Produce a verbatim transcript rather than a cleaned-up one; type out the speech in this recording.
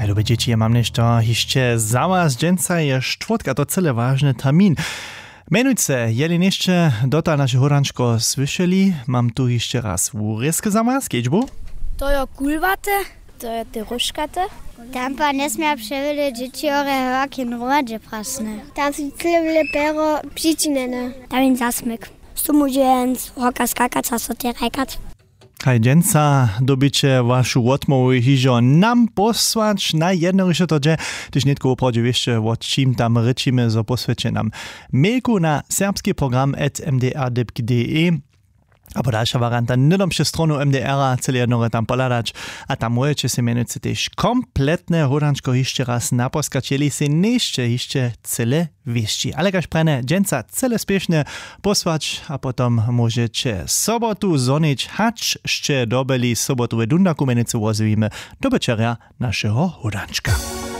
A dobre dzieci, ja mam nešto jeszcze za was. Dżęca je czwartka, to cele ważny termin. Menujce, jeli jeszcze dota nasze horanczko słyszeli, mam tu jeszcze raz uryskę za was, kiečbu? To je kulvate, to je ty ruškate. Tam pa ne smija převili dzieci ore hvakin rođe prasne. Tam su cile pero přičinene. Tam je zasmyk. Tu může hoka skakat a so ty rekat. Hej, dżęca, dobycie waszu odmowy hižo nam posłać na jedno rysze to, że gdyż nitko oprawdzie wiecie, o czym tam ryczymy, zo poswiecie nam mailku na serbski program at m d r dip d e. A dalsza varianta, nydom przez stronę M D R-a, cele jednore tam poladać, a tam możecie się mianowicie też kompletne hodanczko jeszcze raz naposkać, jeli się jeszcze jeszcze cele wieści. Ale każ prene, dżęca cele spieszne posłać, a potem możecie sobotu zonić, hacz jeszcze dobeli sobotu w dundaku, mianowicie wozujemy do wieczera naszego hodanczka.